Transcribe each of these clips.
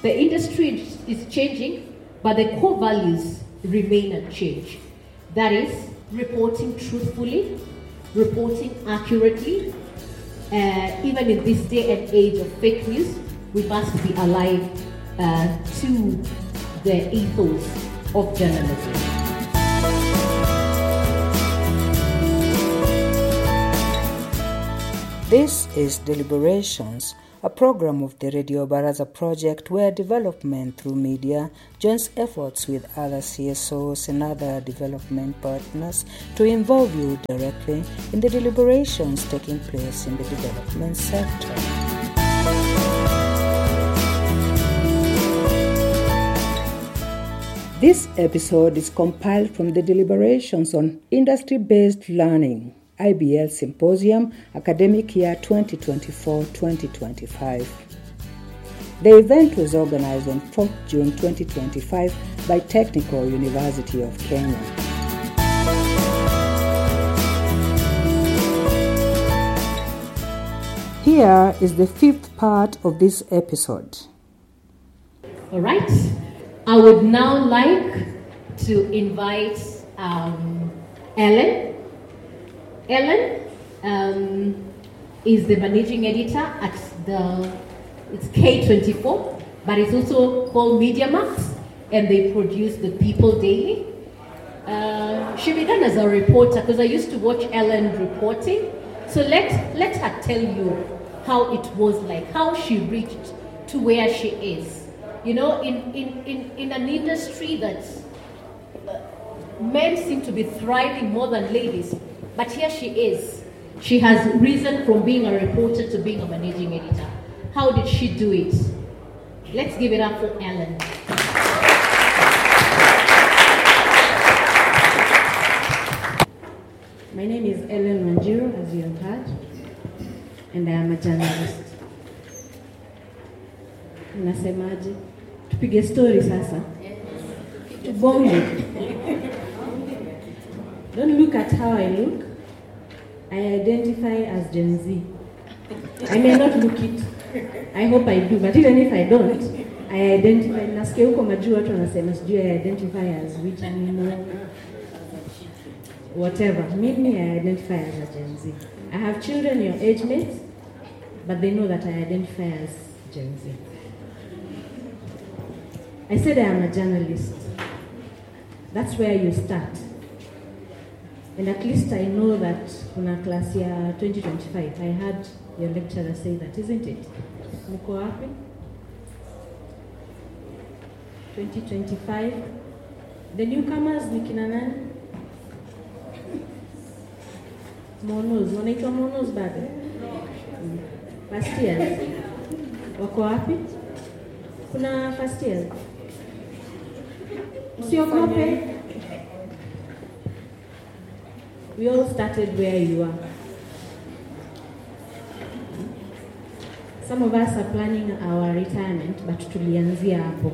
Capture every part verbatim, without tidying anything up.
The industry is changing, but the core values remain unchanged. That is, reporting truthfully, reporting accurately. Uh, even in this day and age of fake news, we must be alive uh, to the ethos of journalism. This is Deliberations, a program of the Radio Baraza project where development through media joins efforts with other C S Os and other development partners to involve you directly in the deliberations taking place in the development sector. This episode is compiled from the deliberations on industry-based learning, I B L Symposium, Academic Year twenty twenty-four twenty twenty-five. The event was organized on fourth of June twenty twenty-five by Technical University of Kenya. Here is the fifth part of this episode. All right. I would now like to invite um, Ellen. Ellen um, is the managing editor at the, it's K twenty-four, but it's also called MediaMax, and they produce the People Daily. Uh, she began as a reporter because I used to watch Ellen reporting. So let, let her tell you how it was like, how she reached to where she is. You know, in, in, in, in an industry that men seem to be thriving more than ladies, but here she is. She has risen from being a reporter to being a managing editor. How did she do it? Let's give it up for Ellen. My name is Ellen Wanjiru, as you have heard, and I am a journalist. Nasemaje? Tupige story sasa. Tubonge. Don't look at how I look. I identify as Gen Z. I may not look it. I hope I do, but even if I don't, I identify. Nasikia huko majuu watu wanasema sijui I identify as which animal, whatever. Mimi, I identify as a Gen Z. I have children your age mates, but they know that I identify as Gen Z. I said I am a journalist. That's where you start. And at least I know that kuna class year twenty twenty-five, I heard your lecturer say that, isn't it? Muko wapi? twenty twenty-five. The newcomers ni kina nani? Monos, wanaitwa monos bado? First years. Wako wapi? Kuna first years. Usiogope. We all started where you are. Some of us are planning our retirement, but tulianzia hapo.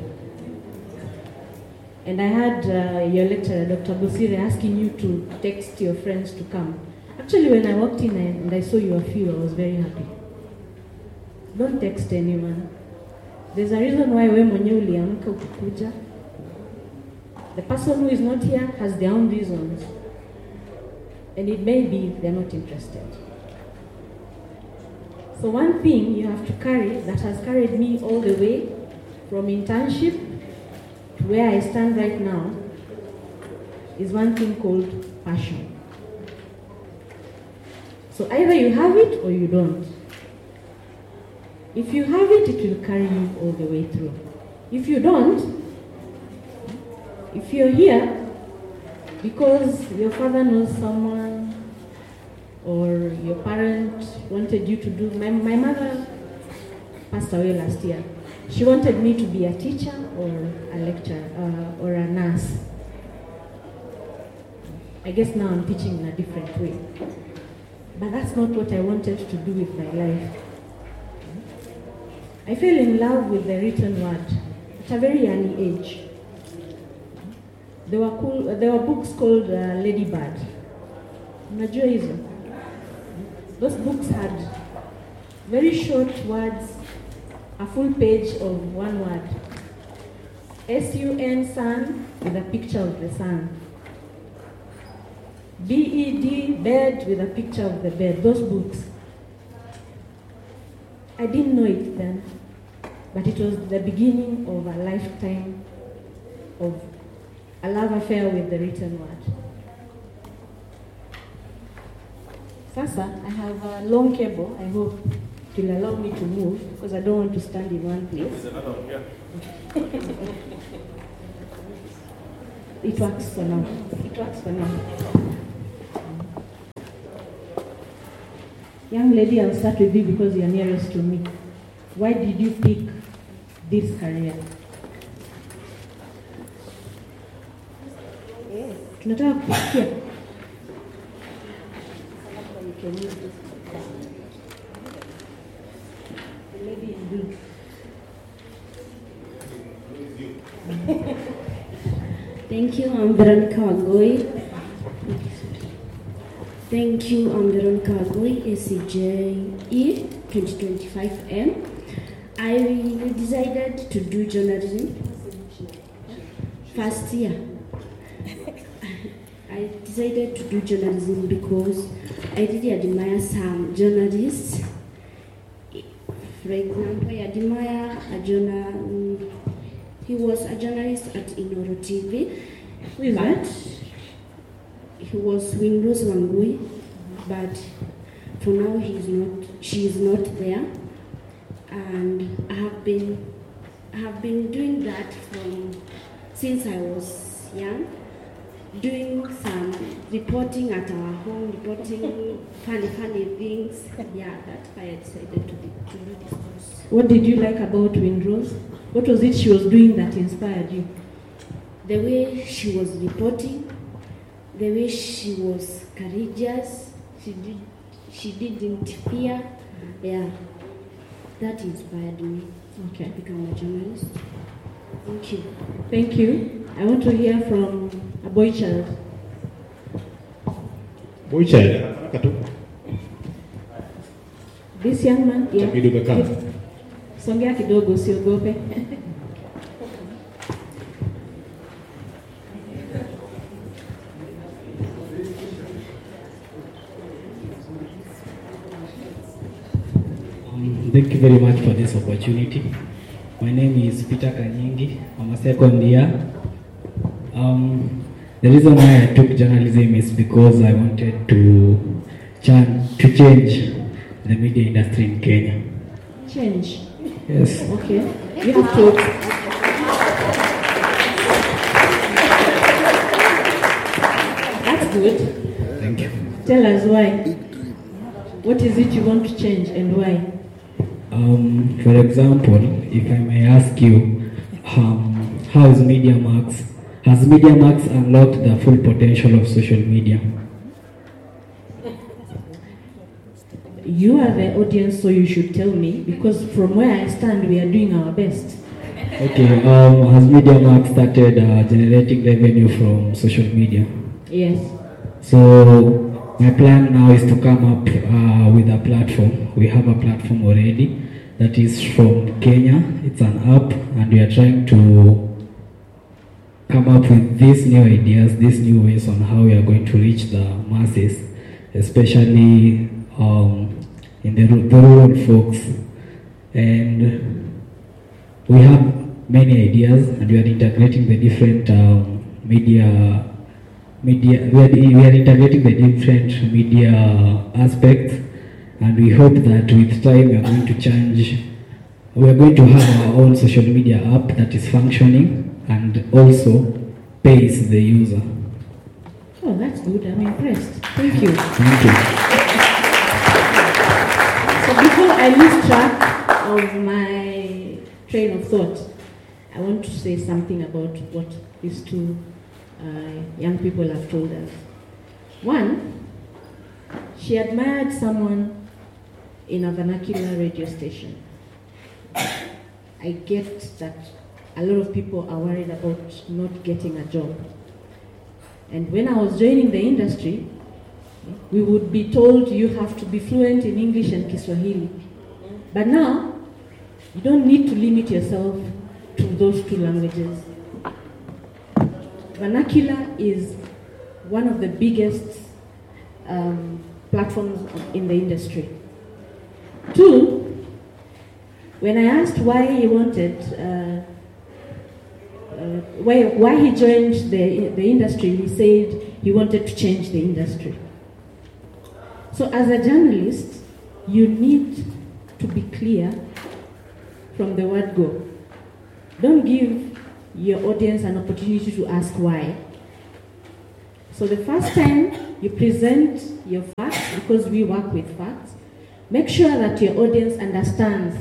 And I had uh, your lecturer, Doctor Busire, asking you to text your friends to come. Actually, when I walked in and I saw you a few, I was very happy. Don't text anyone. There's a reason why we mwenyewe uliamka ukukuja. The person who is not here has their own reasons. And it may be they're not interested. So one thing you have to carry that has carried me all the way from internship to where I stand right now is one thing called passion. So either you have it or you don't. If you have it, it will carry you all the way through. If you don't, if you're here because your father knows someone or your parent wanted you to do, my, my mother passed away last year. She wanted me to be a teacher or a lecturer uh, or a nurse. I guess now I'm teaching in a different way. But that's not what I wanted to do with my life. I fell in love with the written word at a very early age. There were cool. There were books called uh, Lady Bird. Unajua hizo? Those books had very short words, a full page of one word. S U N, sun, with a picture of the sun. B E D, bed, with a picture of the bed. Those books. I didn't know it then, but it was the beginning of a lifetime of a love affair with the written word. Sasa, I have a long cable. I hope it will allow me to move because I don't want to stand in one place. There's another one, yeah. It works for now. It works for now. Young lady, I'll start with you because you're nearest to me. Why did you pick this career? Tunataka kusikia. The lady in blue. Thank you, I'm Veronica Wangui. Thank you, I'm Veronica Wangui, A C J E twenty twenty-five M. I decided to do journalism first year. I decided to do journalism because I really admire some journalists. For example, I admire a journal. He was a journalist at Inoro T V. Who is that? He was Winrose Wangui, but for now he's not. She is not there, and I have been, I have been doing that from since I was young, doing some reporting at our home, reporting funny, funny things. Yeah, that's why I decided to, be, to do this course. What did you like about Winrose? What was it she was doing that inspired you? The way she was reporting, the way she was courageous, she did, she didn't fear. Yeah, that inspired me Okay. to become a journalist. Thank you. Thank you. I want to hear from a boy child. Boy child, haraka tu. This young man, yeah. Itabidi umekaa. Songea kidogo, usiogope. Um, thank you very much for this opportunity. My name is Peter Kanyingi. I'm a second year. Um, the reason why I took journalism is because I wanted to, chan- to change the media industry in Kenya. Change. Yes. Okay. You have to. That's good. Thank you. Tell us why. What is it you want to change and why? Um, for example, if I may ask you, um, how is MediaMax, has MediaMax unlocked the full potential of social media? You are the audience, so you should tell me, because from where I stand, we are doing our best. Okay, um, has MediaMax started uh, generating revenue from social media? Yes. So my plan now is to come up uh, with a platform. We have a platform already that is from Kenya. It's an app, and we are trying to come up with these new ideas, these new ways on how we are going to reach the masses, especially um, in the, ru- the rural folks. And we have many ideas, and we are integrating the different um, media Media, we are, we are integrating the different media aspects, and we hope that with time we are going to change. We are going to have our own social media app that is functioning and also pays the user. Oh, that's good. I'm impressed. Thank you. Thank you. So before I lose track of my train of thought, I want to say something about what these two uh, young people have told us. One, she admired someone in a vernacular radio station. I get that a lot of people are worried about not getting a job. And when I was joining the industry, we would be told you have to be fluent in English and Kiswahili. But now, You don't need to limit yourself to those two languages. Vernacular is one of the biggest um, platforms in the industry. Two, when I asked why he wanted, uh, uh, why, why he joined the, the industry, he said he wanted to change the industry. So as a journalist, you need to be clear from the word go. Don't give your audience an opportunity to ask why. So the first time you present your facts, because we work with facts, make sure that your audience understands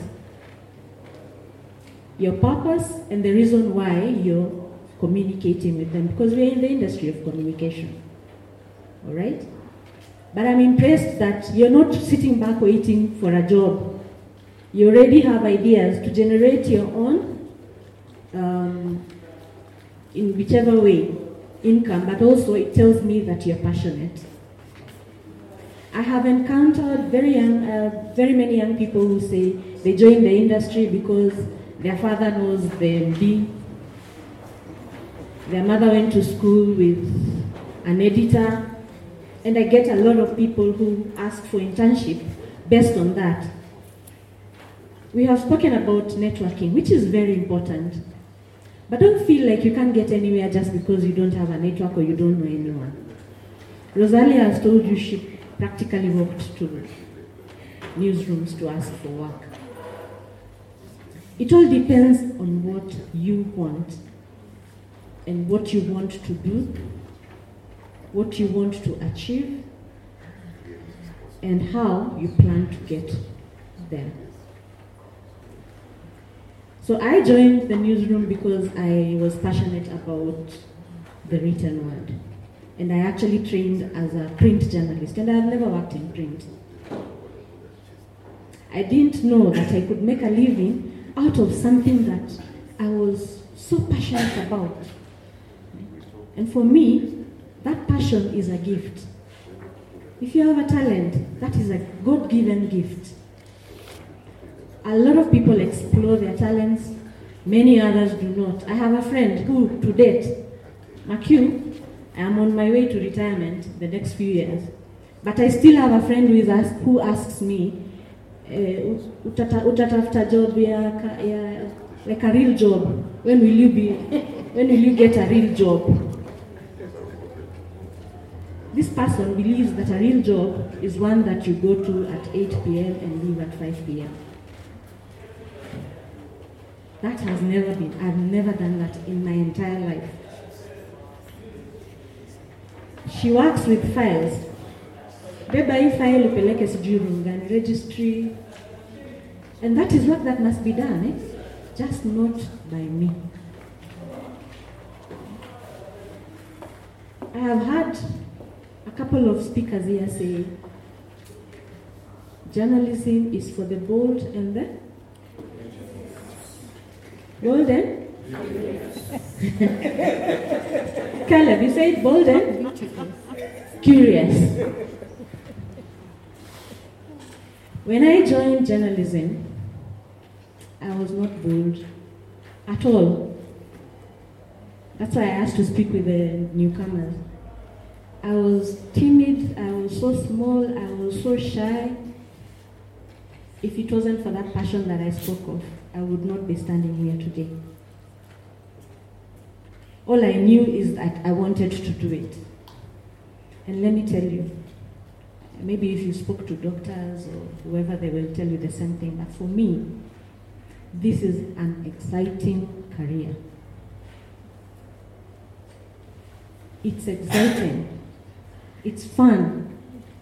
your purpose and the reason why you're communicating with them, because we're in the industry of communication. All right? But I'm impressed that you're not sitting back waiting for a job. You already have ideas to generate your own, um, in whichever way, income, but also it tells me that you're passionate. I have encountered very young, uh, very many young people who say they join the industry because their father knows the M D, their mother went to school with an editor, and I get a lot of people who ask for internship based on that. We have spoken about networking, which is very important. But don't feel like you can't get anywhere just because you don't have a network or you don't know anyone. Rosalia has told you she practically walked to newsrooms to ask for work. It all depends on what you want and what you want to do, what you want to achieve, and how you plan to get there. So I joined the newsroom because I was passionate about the written word. And I actually trained as a print journalist, and I've never worked in print. I didn't know that I could make a living out of something that I was so passionate about. And for me, that passion is a gift. If you have a talent, that is a God-given gift. A lot of people explore their talents, many others do not. I have a friend who, to date, Makiu, I am on my way to retirement the next few years, but I still have a friend who, is ask, who asks me, uh, utatafuta job ya, ya, like a real job, when will you be, when will you get a real job? This person believes that a real job is one that you go to at eight p m and leave at five p m That has never been, I've never done that in my entire life. She works with files. Beba hii file upeleke sijui rungani, registry. And that is what that must be done, eh? Just not by me. I have had a couple of speakers here say, journalism is for the bold and the golden? Caleb, you say bold and curious. When I joined journalism, I was not bold at all. That's why I asked to speak with the newcomers. I was timid, I was so small, I was so shy. If it wasn't for that passion that I spoke of, I would not be standing here today. All I knew is that I wanted to do it. And let me tell you, maybe if you spoke to doctors or whoever, they will tell you the same thing. But for me, this is an exciting career. It's exciting. It's fun.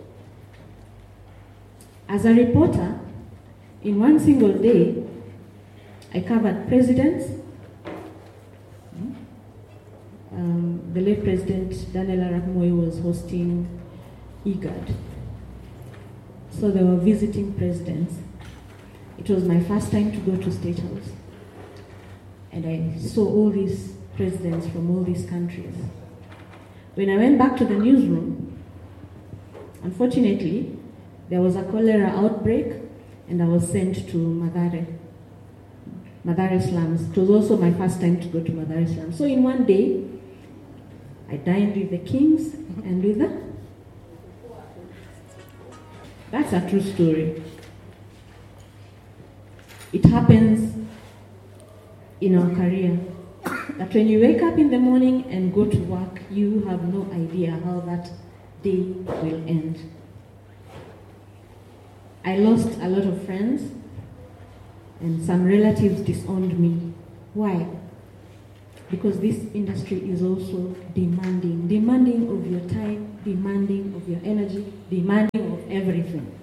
As a reporter, in one single day, I covered presidents. Um, the late President Daniel Arap Moi was hosting IGAD. So they were visiting presidents. It was my first time to go to State House. And I saw all these presidents from all these countries. When I went back to the newsroom, unfortunately, there was a cholera outbreak and I was sent to Mathare. Mathare slums. It was also my first time to go to Mathare slums. So in one day, I dined with the kings and with the... That's a true story. It happens in our career that when you wake up in the morning and go to work, you have no idea how that day will end. I lost a lot of friends, and some relatives disowned me. Why? Because this industry is also demanding, demanding of your time, demanding of your energy, demanding of everything.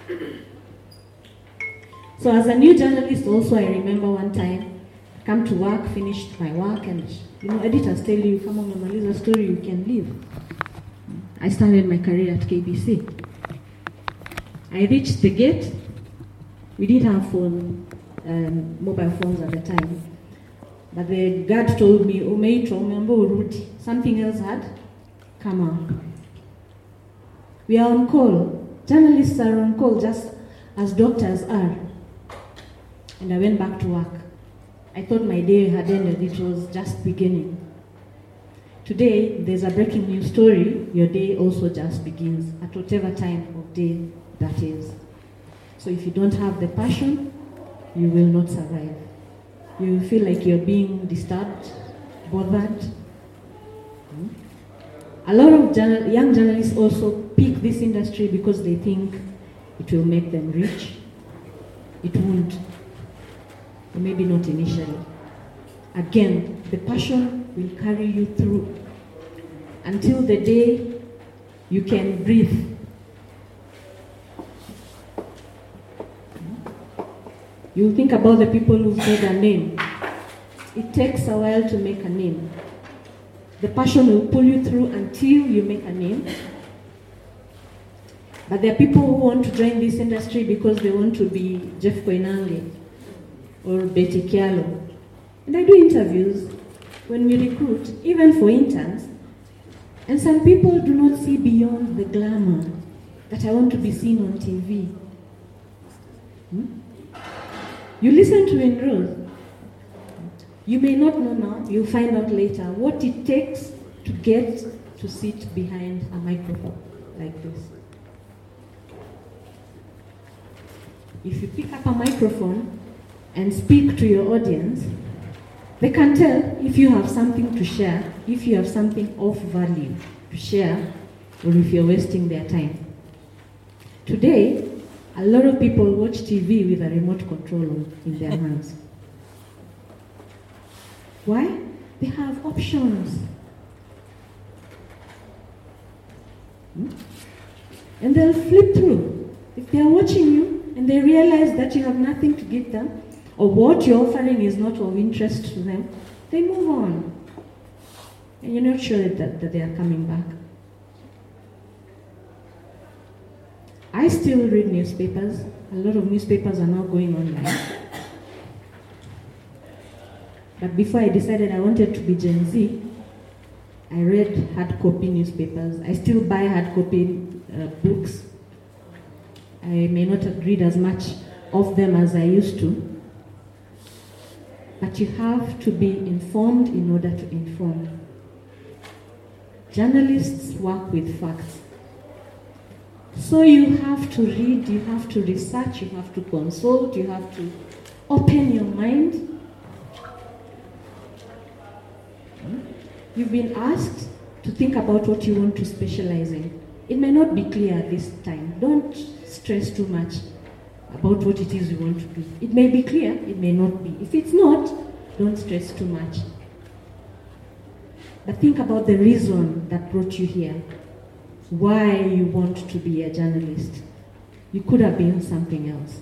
So as a new journalist also, I remember one time, come to work, finished my work, and you know, editors tell you, come on, umaliza story, you can leave. I started my career at K B C. I reached the gate. We didn't have phone, um, mobile phones at the time. But the guard told me, umeitwa, umeambiwa urudi. Something else had come up. We are on call. Journalists are on call just as doctors are. And I went back to work. I thought my day had ended. It was just beginning. Today, there's a breaking news story. Your day also just begins at whatever time of day that is. So if you don't have the passion, you will not survive. You will feel like you're being disturbed, bothered. Hmm? A lot of journal- young journalists also pick this industry because they think it will make them rich. It won't. Or maybe not initially. Again, the passion will carry you through until the day you can breathe. You'll think about the people who've made a name. It takes a while to make a name. The passion will pull you through until you make a name. But there are people who want to join this industry because they want to be Jeff Koinange or Betty Kialo. And I do interviews when we recruit, even for interns. And some people do not see beyond the glamour that I want to be seen on T V. Hmm? You listen to Enrose. You may not know now, you'll find out later what it takes to get to sit behind a microphone like this. If you pick up a microphone and speak to your audience, they can tell if you have something to share, if you have something of value to share, or if you're wasting their time. Today, a lot of people watch T V with a remote control in their hands. Why? They have options. Hmm? And they'll flip through. If they're watching you and they realize that you have nothing to give them, or what you're offering is not of interest to them, they move on. And you're not sure that, that they are coming back. I still read newspapers. A lot of newspapers are now going online. But before I decided I wanted to be Gen Z, I read hard copy newspapers. I still buy hard copy uh, books. I may not read as much of them as I used to. But you have to be informed in order to inform. Journalists work with facts. So you have to read, you have to research, you have to consult, you have to open your mind. You've been asked to think about what you want to specialize in. It may not be clear at this time. Don't stress too much about what it is you want to do. It may be clear, it may not be. If it's not, don't stress too much. But think about the reason that brought you here. Why you want to be a journalist. You could have been something else.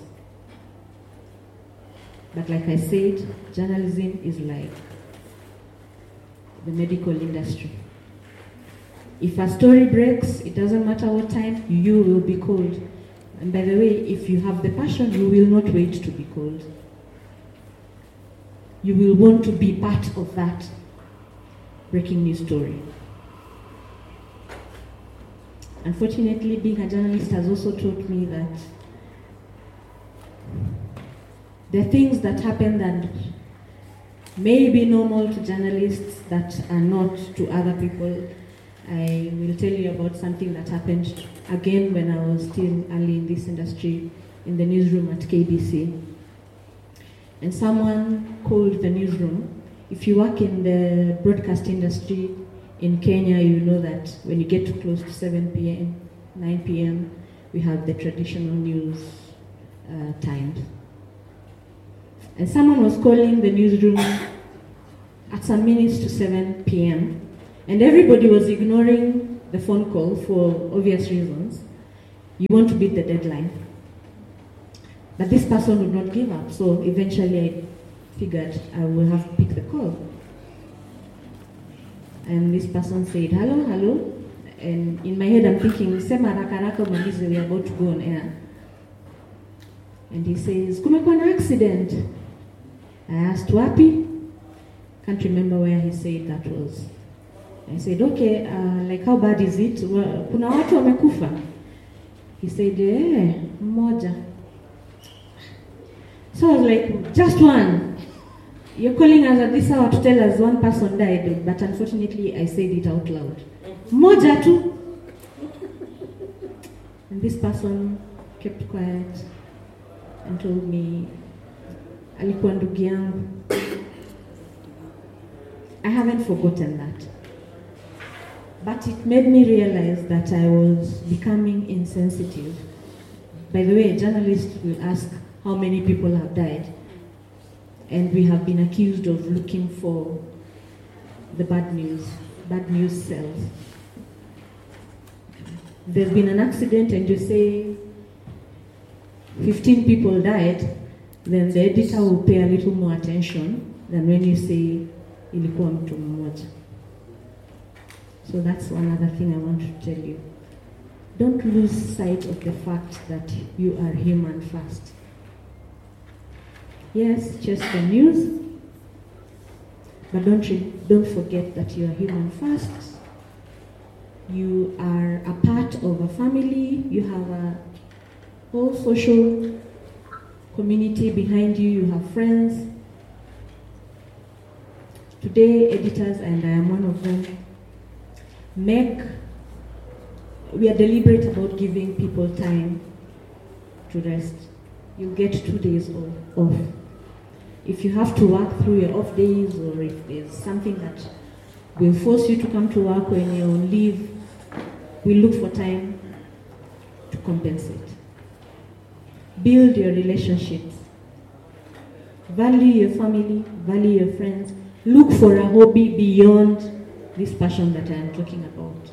But like I said, journalism is like the medical industry. If a story breaks, it doesn't matter what time, you will be called. And by the way, if you have the passion, you will not wait to be called. You will want to be part of that breaking news story. Unfortunately, being a journalist has also taught me that there are things that happen that may be normal to journalists that are not to other people. I will tell you about something that happened again when I was still early in this industry in the newsroom at K B C. And someone called the newsroom. If you work in the broadcast industry in Kenya, you know that when you get too close to seven p.m., nine p.m., we have the traditional news uh, times. And someone was calling the newsroom at some minutes to seven p.m. and everybody was ignoring the phone call for obvious reasons. You want to beat the deadline. But this person would not give up, so eventually I figured I will have to pick the call. And this person said, hello, hello. And in my head I'm thinking, Sema raka raka umalize, we are about to go on air. And he says, kumekuwa na accident. I asked, wapi? Can't remember where he said that was. I said, okay, uh, like how bad is it? Kuna watu wamekufa? He said, eh, mmoja. So I was like, just one. You're calling us at this hour to tell us one person died, but unfortunately I said it out loud. Moja tu. And this person kept quiet and told me, alikuwa ndugu yangu. I haven't forgotten that. But it made me realize that I was becoming insensitive. By the way, journalists will ask how many people have died. And we have been accused of looking for the bad news, bad news sells. There's been an accident and you say fifteen people died, then the editor will pay a little more attention than when you say ilikuwa mtu mmoja. So that's one other thing I want to tell you. Don't lose sight of the fact that you are human first. Yes, just the news, but don't, don't forget that you are human first. You are a part of a family, you have a whole social community behind you, you have friends. Today, editors, and I am one of them, make, we are deliberate about giving people time to rest. You get two days off. If you have to work through your off days, or if there's something that will force you to come to work when you're on leave, we look for time to compensate. Build your relationships. Value your family, value your friends. Look for a hobby beyond this passion that I am talking about.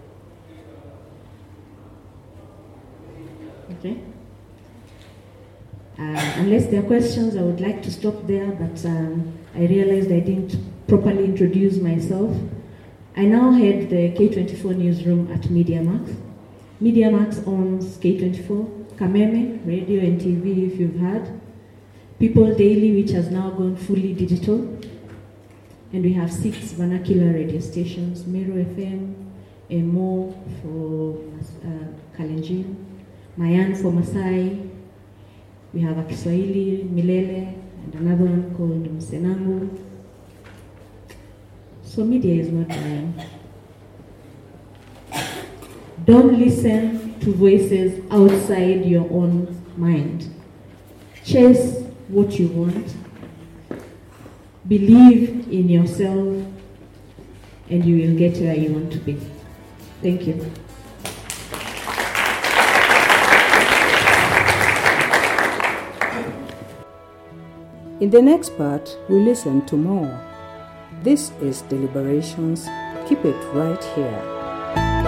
Okay? Uh, unless there are questions, I would like to stop there, but um, I realized I didn't properly introduce myself. I now head the K twenty-four newsroom at MediaMax. MediaMax owns K twenty-four, Kameme, radio and T V if you've heard, People Daily, which has now gone fully digital, and we have six vernacular radio stations, Mero F M, Emo for uh, Kalenjin, Mayan for Masai. We have a Kiswahili, Milele, and another one called Msenangu. So media is not dying. Don't listen to voices outside your own mind. Chase what you want. Believe in yourself, and you will get where you want to be. Thank you. In the next part, we listen to more. This is Deliberations. Keep it right here.